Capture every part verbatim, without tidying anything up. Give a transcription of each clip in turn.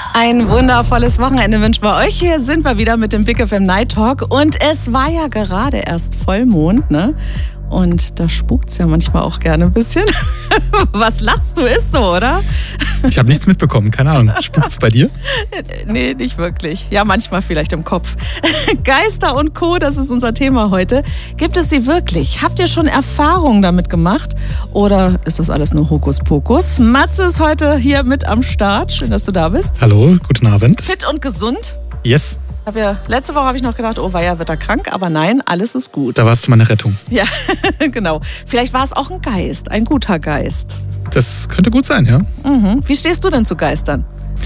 Ein wundervolles Wochenende wünschen wir euch. Hier sind wir wieder mit dem Big F M Night Talk. Und es war ja gerade erst Vollmond, ne? Und da spukt's ja manchmal auch gerne ein bisschen. Was lachst du? Ist so, oder? Ich habe nichts mitbekommen, keine Ahnung. Spukt's bei dir? Nee, nicht wirklich. Ja, manchmal vielleicht im Kopf. Geister und Co., das ist unser Thema heute. Gibt es sie wirklich? Habt ihr schon Erfahrungen damit gemacht? Oder ist das alles nur Hokuspokus? Matze ist heute hier mit am Start. Schön, dass du da bist. Hallo, guten Abend. Fit und gesund? Yes. Hab ja, letzte Woche habe ich noch gedacht, oh weia, wird er krank, aber nein, alles ist gut. Da warst du meine Rettung. Ja, genau. Vielleicht war es auch ein Geist, ein guter Geist. Das könnte gut sein, ja. Mhm. Wie stehst du denn zu Geistern?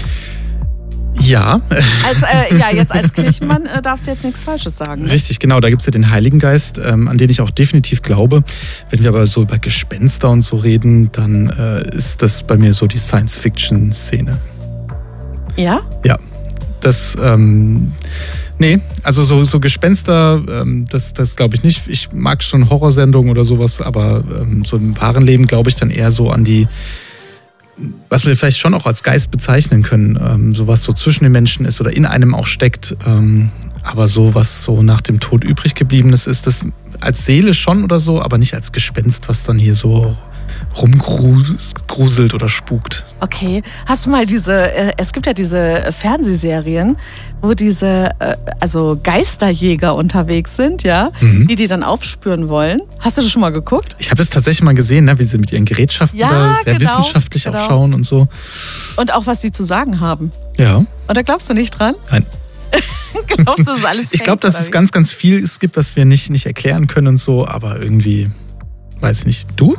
Ja. Als, äh, ja, jetzt als Kirchenmann äh, darfst du jetzt nichts Falsches sagen. Ne? Richtig, genau. Da gibt es ja den Heiligen Geist, ähm, an den ich auch definitiv glaube. Wenn wir aber so über Gespenster und so reden, dann äh, ist das bei mir so die Science-Fiction-Szene. Ja? Ja. Das, ähm, nee, also so, so Gespenster, ähm, das, das glaube ich nicht. Ich mag schon Horrorsendungen oder sowas, aber ähm, so im wahren Leben glaube ich dann eher so an die, was wir vielleicht schon auch als Geist bezeichnen können, ähm, so was so zwischen den Menschen ist oder in einem auch steckt, ähm, aber so was so nach dem Tod übrig gebliebenes ist, das als Seele schon oder so, aber nicht als Gespenst, was dann hier so rumgruselt oder spukt. Okay. Hast du mal diese, äh, es gibt ja diese Fernsehserien, wo diese, äh, also Geisterjäger unterwegs sind, ja, Mhm. die die dann aufspüren wollen. Hast du das schon mal geguckt? Ich habe das tatsächlich mal gesehen, ne, wie sie mit ihren Gerätschaften Ja, da sehr genau, wissenschaftlich genau. auch schauen und so. Und auch, was die zu sagen haben. Ja. Und da glaubst du nicht dran? Nein. Glaubst du, das ist alles Ich glaube, fake, dass oder es wie? ganz, ganz viel es gibt, was wir nicht, nicht erklären können und so, aber irgendwie, weiß ich nicht. Du?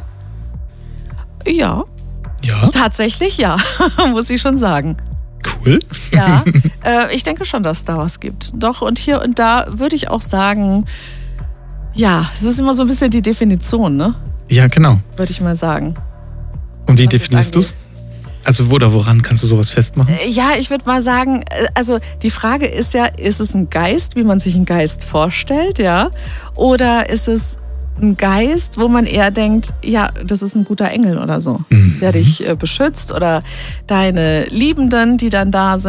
Ja, Ja. tatsächlich ja, muss ich schon sagen. Cool. Ja, äh, ich denke schon, dass es da was gibt. Doch, und hier und da würde ich auch sagen, ja, es ist immer so ein bisschen die Definition, ne? Ja, genau. Würde ich mal sagen. Und wie Was es definierst du es? angeht. Also wo oder woran kannst du sowas festmachen? Äh, Ja, ich würde mal sagen, äh, also die Frage ist ja, ist es ein Geist, wie man sich einen Geist vorstellt, ja? Oder ist es ein Geist, wo man eher denkt, ja, das ist ein guter Engel oder so, Mhm. der dich äh, beschützt oder deine Liebenden, die dann da sind.